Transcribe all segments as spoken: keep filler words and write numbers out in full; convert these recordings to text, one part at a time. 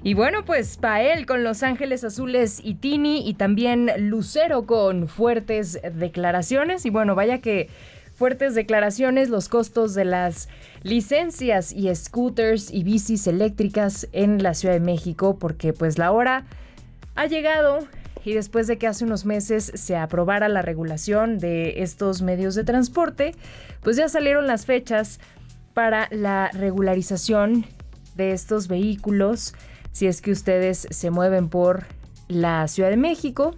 Y bueno, pues Pael con Los Ángeles Azules y Tini, y también Lucero con fuertes declaraciones. Y bueno, vaya que fuertes declaraciones, los costos de las licencias y scooters y bicis eléctricas en la Ciudad de México, porque pues la hora ha llegado. Y después de que hace unos meses se aprobara la regulación de estos medios de transporte, pues ya salieron las fechas para la regularización de estos vehículos. Si es que ustedes se mueven por la Ciudad de México,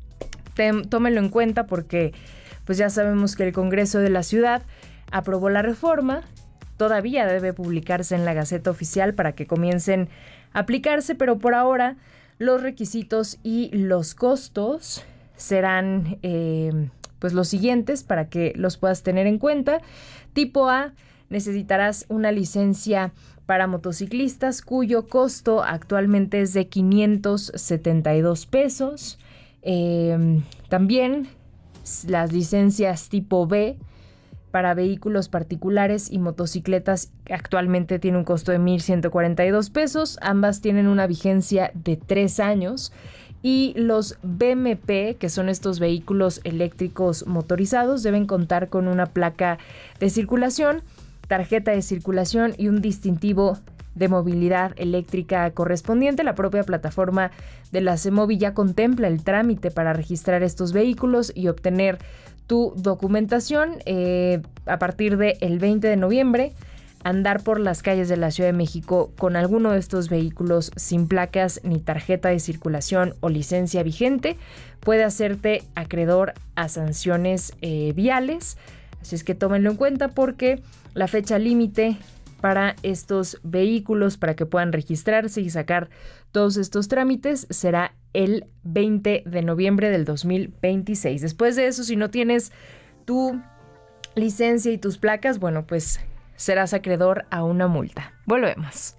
tómenlo en cuenta porque pues ya sabemos que el Congreso de la Ciudad aprobó la reforma. Todavía debe publicarse en la Gaceta Oficial para que comiencen a aplicarse, pero por ahora los requisitos y los costos serán eh, pues los siguientes para que los puedas tener en cuenta. Tipo A, necesitarás una licencia para motociclistas cuyo costo actualmente es de quinientos setenta y dos pesos. Eh, también las licencias tipo B para vehículos particulares y motocicletas actualmente tiene un costo de mil ciento cuarenta y dos pesos. Ambas tienen una vigencia de tres años. Y los B M P, que son estos vehículos eléctricos motorizados, deben contar con una placa de circulación, tarjeta de circulación y un distintivo de movilidad eléctrica correspondiente. La propia plataforma de la CEMOVI ya contempla el trámite para registrar estos vehículos y obtener tu documentación. Eh, a partir del veinte de noviembre, andar por las calles de la Ciudad de México con alguno de estos vehículos sin placas ni tarjeta de circulación o licencia vigente puede hacerte acreedor a sanciones eh, viales. Así es que tómenlo en cuenta porque la fecha límite para estos vehículos, para que puedan registrarse y sacar todos estos trámites, será el veinte de noviembre del dos mil veintiséis. Después de eso, si no tienes tu licencia y tus placas, bueno, pues serás acreedor a una multa. Volvemos.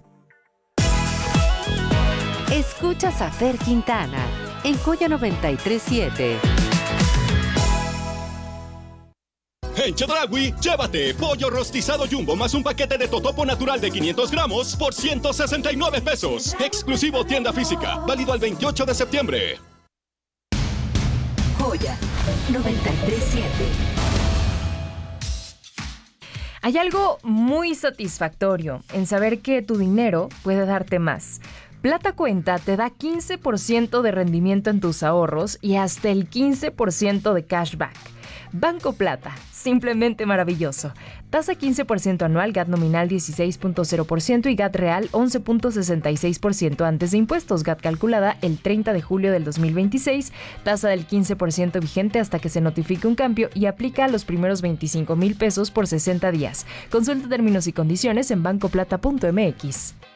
Escuchas a Fer Quintana en Joya noventa y tres punto siete. En Chedraui, llévate pollo rostizado Jumbo más un paquete de totopo natural de quinientos gramos por ciento sesenta y nueve pesos. Exclusivo tienda física, válido al veintiocho de septiembre. Joya noventa y tres punto siete. Hay algo muy satisfactorio en saber que tu dinero puede darte más. Plata Cuenta te da quince por ciento de rendimiento en tus ahorros y hasta el quince por ciento de cashback. Banco Plata, simplemente maravilloso. Tasa quince por ciento anual, G A T nominal dieciséis punto cero por ciento y G A T real once punto sesenta y seis por ciento antes de impuestos. G A T calculada el treinta de julio del dos mil veintiséis. Tasa del quince por ciento vigente hasta que se notifique un cambio y aplica a los primeros veinticinco mil pesos por sesenta días. Consulta términos y condiciones en bancoplata punto m x.